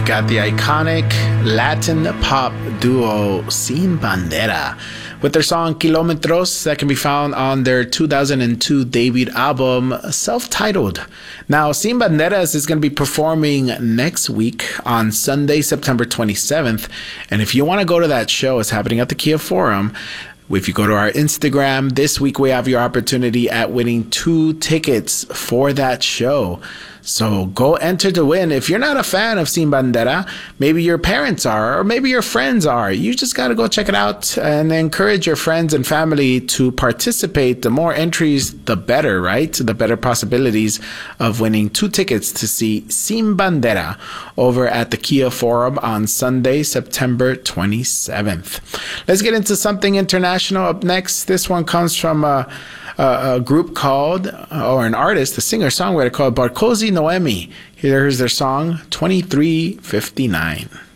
got the iconic Latin pop duo Sin Bandera with their song Kilometros that can be found on their 2002 debut album, self-titled. Now, Sin Banderas is going to be performing next week on Sunday, September 27th. And if you want to go to that show, it's happening at the Kia Forum. If you go to our Instagram, this week we have your opportunity at winning 2 tickets for that show. So go enter to win. If you're not a fan of Sin Bandera, maybe your parents are, or maybe your friends are. You just got to go check it out and encourage your friends and family to participate. The more entries, the better, right? The better possibilities of winning 2 tickets to see Sin Bandera over at the Kia Forum on Sunday, September 27th. Let's get into something international up next. This one comes from a group called, or an artist, a singer-songwriter called Barkozy Noemi. Here's their song, 2359.